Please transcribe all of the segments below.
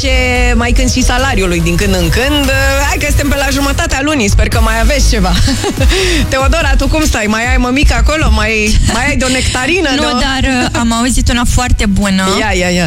place mai când și salariului din când în când. Hai că suntem pe la jumătatea lunii, sper că mai aveți ceva. Teodora, tu cum stai? Mai ai mămică acolo? Mai ai de o nectarină? Nu, dar am auzit una foarte bună. Ia.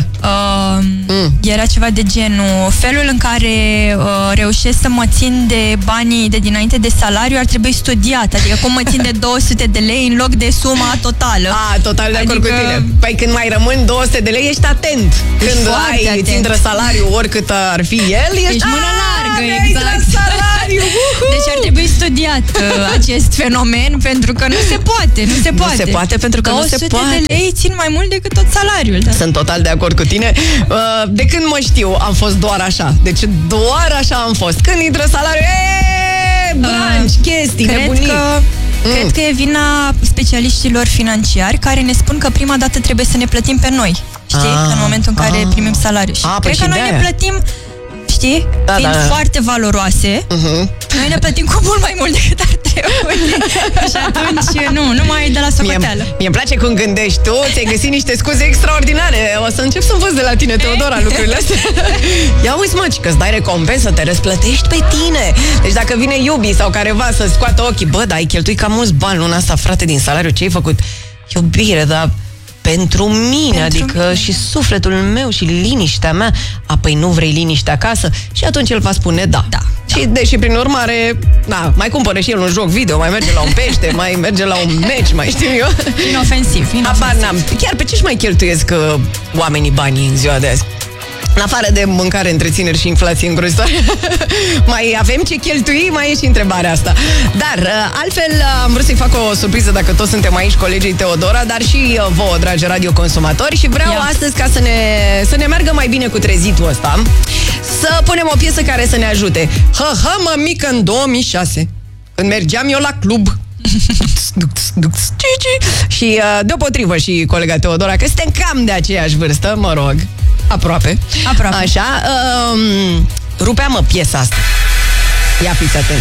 Era ceva de genul: felul în care reușesc să mă țin de banii de dinainte de salariu ar trebui studiat. Adică cum mă țin de 200 de lei în loc de suma totală. Total de acord cu tine. Păi când mai rămân 200 de lei, ești atent. Când îți intră salariul, oricât ar fi el, ești mână largă, exact. Salariu. Deci ar trebui studiat acest fenomen, pentru că nu se poate. Nu se poate pentru că nu se poate. 200 de lei țin mai mult decât tot salariul. Da. Sunt total de acord cu tine. De când mă știu, am fost doar așa. Deci doar așa am fost. Când intră salariul, branci, chestii, nebunii. Cred că e vina specialiștilor financiari care ne spun că prima dată trebuie să ne plătim pe noi. Știi? În momentul în care primim salariu. Și cred că noi ne plătim, știi? Fiind foarte valoroase, noi ne plătim cu mult mai mult decât ar trebui. Și atunci nu mai ai de la socoteală. Mie-mi place cum gândești tu, ți-ai găsit niște scuze extraordinare. O să încep să învăț de la tine, Teodora, lucrurile astea. Ia uiți, mă, că îți dai recompensă, te răsplătești pe tine. Deci dacă vine iubi sau careva să scoată ochii, bă, dar ai cheltuit cam mulți bani luna asta, frate, din salariu, ce ai făcut? Iubire, dar pentru mine, adică și sufletul meu și liniștea mea. Păi nu vrei liniște acasă? Și atunci el va spune da. Și deși prin urmare, mai cumpără și el un joc video, mai merge la un pește, mai merge la un meci, mai știu eu. Inofensiv. Chiar pe ce-și mai cheltuiesc oamenii banii în ziua de azi? În afară de mâncare, întrețineri și inflație îngrozitoare, mai avem ce cheltui? Mai e și întrebarea asta. Dar, altfel, am vrut să-i fac o surpriză, dacă toți suntem aici, colegii Teodora, dar și vouă, dragi radioconsumatori, și vreau astăzi, ca să ne meargă mai bine cu trezitul ăsta, să punem o piesă care să ne ajute. Mămică, în 2006, când mergeam eu la club, și deopotrivă și colega Teodora, că suntem cam de aceeași vârstă, mă rog, aproape. Așa, rupeam piesa asta. Ia fiți atenți.